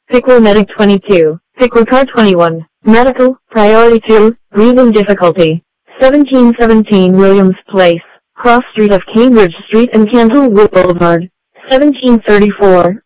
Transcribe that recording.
Pickle Medic 22, Pickle Car 21, Medical, Priority 2, Breathing Difficulty. 1717 Williams Place, Cross Street of Cambridge Street and Candlewood Boulevard. 1734,